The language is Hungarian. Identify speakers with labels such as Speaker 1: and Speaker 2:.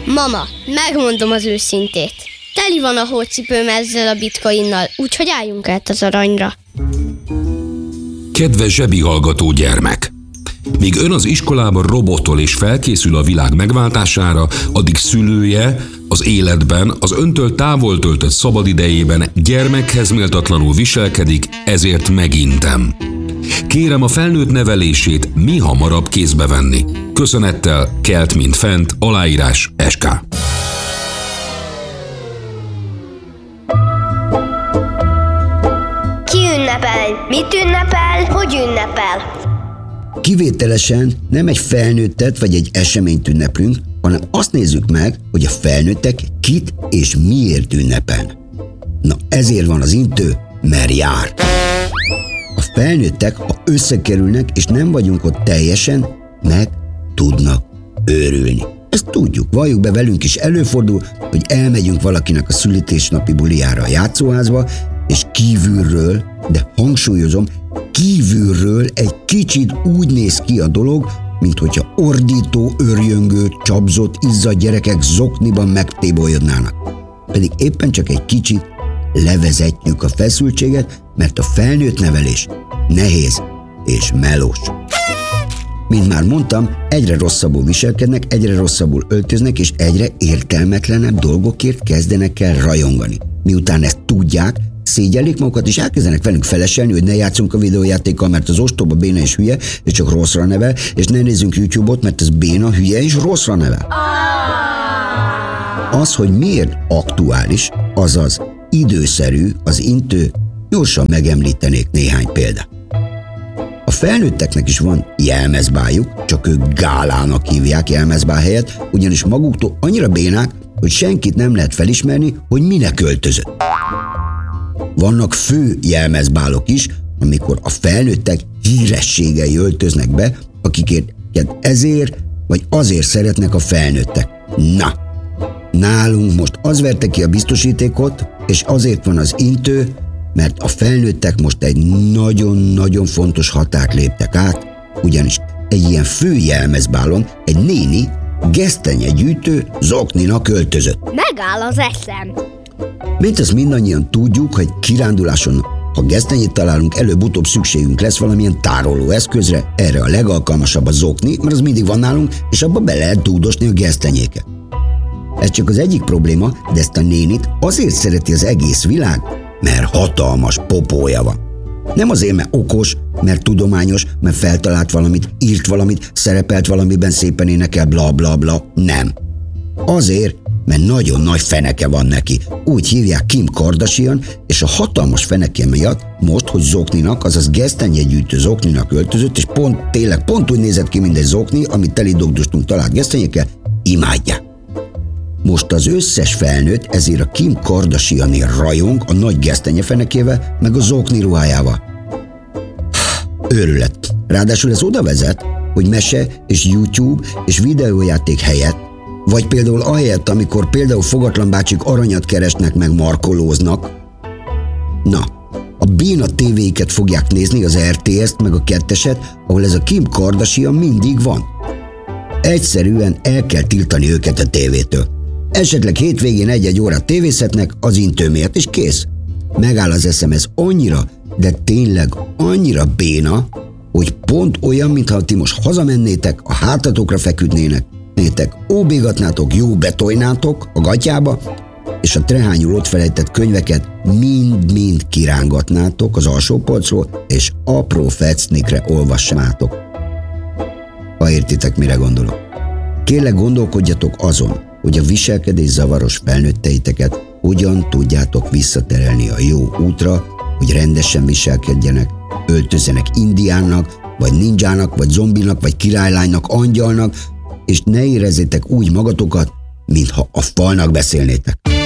Speaker 1: Mama, megmondom az őszintét. Teli van a hócipőm ezzel a bitcoinnal, úgyhogy álljunk át az aranyra.
Speaker 2: Kedves zsebihallgató gyermek! Míg ön az iskolában robotol és felkészül a világ megváltására, addig szülője az életben, az öntől távol töltött szabadidejében gyermekhez méltatlanul viselkedik, ezért megintem. Kérem a felnőtt nevelését mi hamarabb kézbe venni. Köszönettel, Kelt mint fent, aláírás SK.
Speaker 1: Ki ünnepel? Mit ünnepel? Hogy ünnepel?
Speaker 3: Kivételesen nem egy felnőttet vagy egy eseményt ünneplünk, hanem azt nézzük meg, hogy a felnőttek kit és miért ünnepelnek. Na ezért van az intő, mert jár. A felnőttek, ha összekerülnek és nem vagyunk ott teljesen, meg tudnak őrülni. Ezt tudjuk, valljuk be, velünk is előfordul, hogy elmegyünk valakinek a születésnapi bulijára a játszóházba, és kívülről, de hangsúlyozom, kívülről egy kicsit úgy néz ki a dolog, mint hogyha ordító, örjöngő, csapzott, izzadt gyerekek zokniban megtébolyodnának. Pedig éppen csak egy kicsit levezetjük a feszültséget, mert a felnőtt nevelés nehéz és melós. Mint már mondtam, egyre rosszabbul viselkednek, egyre rosszabbul öltöznek, és egyre értelmetlenebb dolgokért kezdenek el rajongani. Miután ezt tudják, szégyellik magukat, és elkezdenek velünk feleselni, hogy ne játszunk a videójátékkal, mert az ostoba, béna és hülye, és csak rosszra nevel, és ne nézzünk YouTube-ot, mert ez béna, hülye és rosszra nevel. Az, hogy miért aktuális, azaz időszerű az intő, gyorsan megemlítenék néhány példát. A felnőtteknek is van jelmezbájuk, csak ők gálának hívják jelmezbá helyett, ugyanis maguktól annyira bénák, hogy senkit nem lehet felismerni, hogy minek öltözött. Vannak fő jelmezbálok is, amikor a felnőttek hírességei öltöznek be, akiket ezért vagy azért szeretnek a felnőttek. Na, nálunk most az verte ki a biztosítékot, és azért van az intő, mert a felnőttek most egy nagyon-nagyon fontos határt léptek át, ugyanis egy ilyen fő jelmezbálon egy néni gesztenyegyűjtő zokninak öltözött.
Speaker 1: Megáll az eszem.
Speaker 3: Mint ezt mindannyian tudjuk, hogy kiránduláson, ha gesztenyét találunk, előbb-utóbb szükségünk lesz valamilyen tároló eszközre, erre a legalkalmasabb a zokni, mert az mindig van nálunk, és abba be lehet dúdosni a gesztenyéket. Ez csak az egyik probléma, de ezt a nénit azért szereti az egész világ, mert hatalmas popója van. Nem azért, mert okos, mert tudományos, mert feltalált valamit, írt valamit, szerepelt valamiben, szépen énekel, bla bla bla, nem. Azért, mert nagyon nagy feneke van neki. Úgy hívják Kim Kardashian, és a hatalmas feneke miatt most, hogy zokninak, azaz gesztenyegyűjtő zokninak öltözött, és tényleg pont úgy nézett ki, mint egy zokni, amit telidogdostunk talált gesztenyékkel, imádják. Most az összes felnőtt ezért a Kim Kardashianért rajong a nagy gesztenyefenekével, meg a zokni ruhájával. Őrület. Ráadásul ez oda vezet, hogy mese és YouTube és videójáték helyett, vagy például ahelyett, amikor például fogatlan bácsik aranyat keresnek meg markolóznak, na, a béna tévéiket fogják nézni, az RTS-t meg a ketteset, ahol ez a Kim Kardashian mindig van. Egyszerűen el kell tiltani őket a tévétől. Esetleg hétvégén egy-egy órát tévézhetnek az intő miatt, és kész. Megáll az eszem, ez annyira, de tényleg annyira béna, hogy pont olyan, mintha ti most hazamennétek, a hátatokra feküdnének, óbégatnátok, jó betojnátok a gatyába, és a trehányul ott felejtett könyveket mind-mind kirángatnátok az alsó polcról, és apró fecnikre olvassátok. Ha értitek, mire gondolok. Kérlek, gondolkodjatok azon, hogy a viselkedés zavaros felnőtteiteket hogyan tudjátok visszaterelni a jó útra, hogy rendesen viselkedjenek, öltözzenek indiánnak, vagy ninjának, vagy zombinak, vagy királylánynak, angyalnak, és ne érezzétek úgy magatokat, mintha a falnak beszélnétek.